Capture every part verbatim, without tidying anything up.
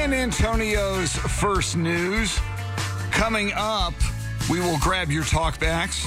San Antonio's first news. Coming up, we will grab your talkbacks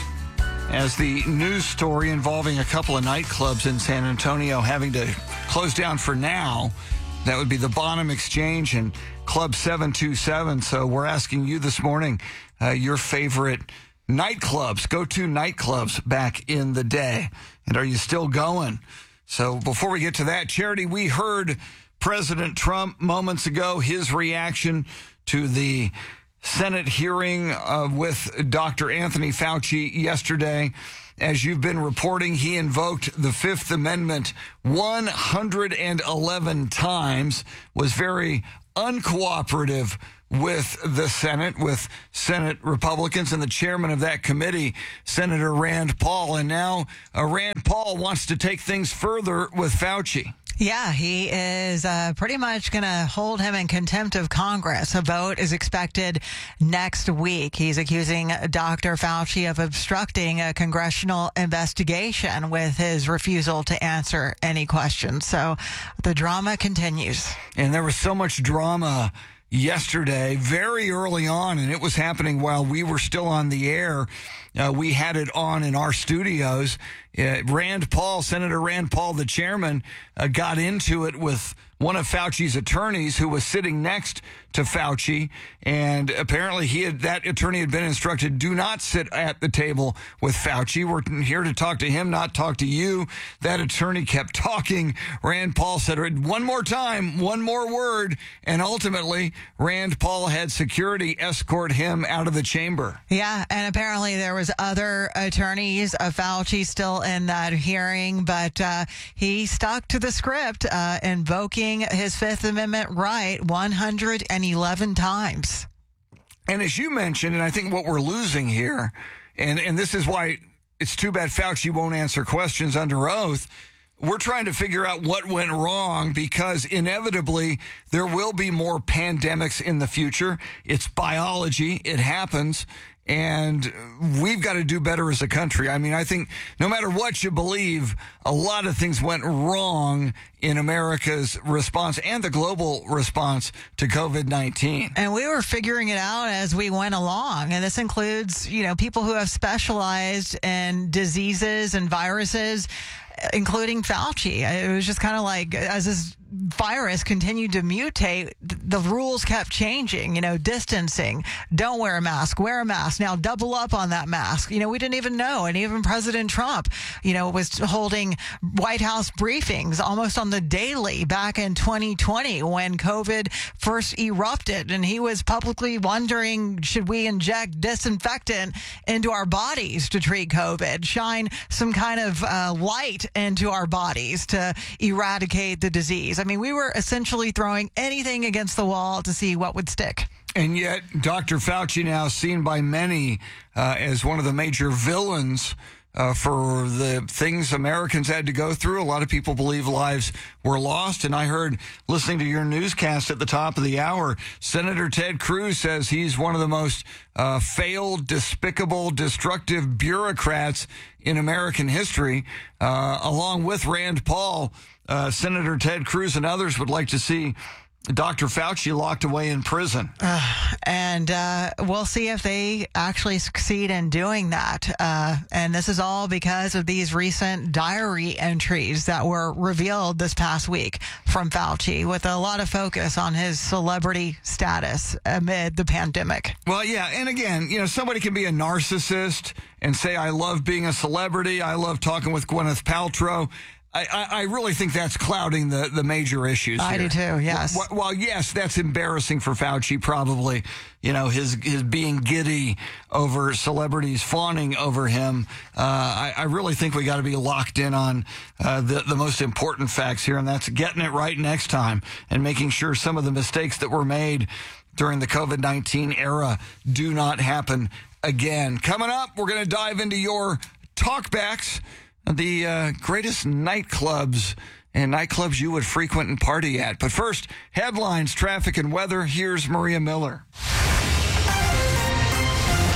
as the news story involving a couple of nightclubs in San Antonio having to close down for now. That would be the Bonham Exchange and Club seven two seven. So we're asking you this morning uh, your favorite nightclubs, go-to nightclubs back in the day. And are you still going? So before we get to that, Charity, we heard President Trump moments ago, his reaction to the Senate hearing uh, with Doctor Anthony Fauci yesterday. As you've been reporting, he invoked the Fifth Amendment one hundred eleven times, was very uncooperative with the Senate, with Senate Republicans and the chairman of that committee, Senator Rand Paul. And now uh, Rand Paul wants to take things further with Fauci. Yeah, he is uh, pretty much going to hold him in contempt of Congress. A vote is expected next week. He's accusing Doctor Fauci of obstructing a congressional investigation with his refusal to answer any questions. So the drama continues. And there was so much drama yesterday, very early on, and it was happening while we were still on the air. Uh, we had it on in our studios. Uh, Rand Paul, Senator Rand Paul, the chairman, uh, got into it with one of Fauci's attorneys who was sitting next to Fauci, and apparently he had, that attorney had been instructed, do not sit at the table with Fauci. We're here to talk to him, not talk to you. That attorney kept talking. Rand Paul said, one more time, one more word, and ultimately Rand Paul had security escort him out of the chamber. Yeah, and apparently there was other attorneys of Fauci still in that hearing, but uh, he stuck to the script, uh, invoking his Fifth Amendment right one hundred eleven times. And as you mentioned, and I think what we're losing here, and, and this is why it's too bad Fauci won't answer questions under oath, we're trying to figure out what went wrong because inevitably there will be more pandemics in the future. It's biology. It happens. And we've got to do better as a country. I mean, I think no matter what you believe, a lot of things went wrong in America's response and the global response to COVID nineteen. And we were figuring it out as we went along. And this includes, you know, people who have specialized in diseases and viruses, including Fauci. It was just kind of like, as this virus continued to mutate, the rules kept changing, you know, distancing, don't wear a mask, wear a mask, now double up on that mask. You know, we didn't even know. And even President Trump, you know, was holding White House briefings almost on the daily back in twenty twenty when COVID first erupted. And he was publicly wondering, should we inject disinfectant into our bodies to treat COVID, shine some kind of uh, light into our bodies to eradicate the disease? I mean, we were essentially throwing anything against the wall to see what would stick. And yet, Doctor Fauci now seen by many uh, as one of the major villains uh, for the things Americans had to go through. A lot of people believe lives were lost. And I heard, listening to your newscast at the top of the hour, Senator Ted Cruz says he's one of the most uh, failed, despicable, destructive bureaucrats in American history, uh, along with Rand Paul. Uh, Senator Ted Cruz and others would like to see Doctor Fauci locked away in prison. Uh, and uh, we'll see if they actually succeed in doing that. Uh, and this is all because of these recent diary entries that were revealed this past week from Fauci, with a lot of focus on his celebrity status amid the pandemic. Well, yeah. And again, you know, somebody can be a narcissist and say, I love being a celebrity. I love talking with Gwyneth Paltrow. I, I really think that's clouding the, the major issues I here. do too, yes. Well, well, yes, that's embarrassing for Fauci, probably. You know, his his being giddy over celebrities fawning over him. Uh, I, I really think we got to be locked in on uh, the, the most important facts here, and that's getting it right next time and making sure some of the mistakes that were made during the COVID nineteen era do not happen again. Coming up, we're going to dive into your talkbacks. The uh, greatest nightclubs and nightclubs you would frequent and party at. But first, headlines, traffic, and weather. Here's Maria Miller.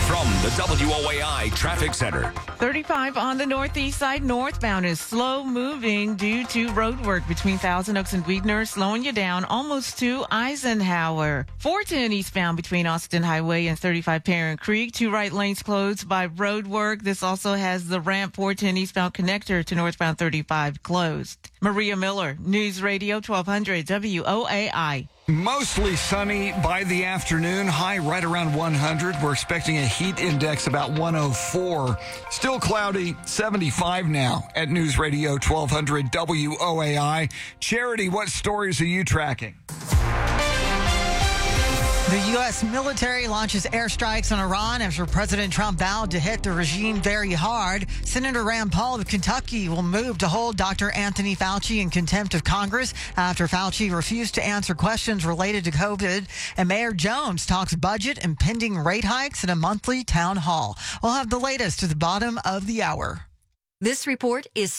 From the W O A I Traffic Center. thirty-five on the northeast side northbound is slow moving due to road work between Thousand Oaks and Weidner, slowing you down almost to Eisenhower. four ten eastbound between Austin Highway and thirty-five Parent Creek. Two right lanes closed by road work. This also has the ramp four ten eastbound connector to northbound thirty-five closed. Maria Miller, News Radio twelve hundred W O A I. Mostly sunny by the afternoon, high right around one hundred. We're expecting a heat index about one oh four. Still cloudy, seventy-five now at News Radio twelve hundred W O A I. Charity, what stories are you tracking? The U S military launches airstrikes on Iran after President Trump vowed to hit the regime very hard. Senator Rand Paul of Kentucky will move to hold Doctor Anthony Fauci in contempt of Congress after Fauci refused to answer questions related to COVID. And Mayor Jones talks budget and pending rate hikes in a monthly town hall. We'll have the latest at the bottom of the hour. This report is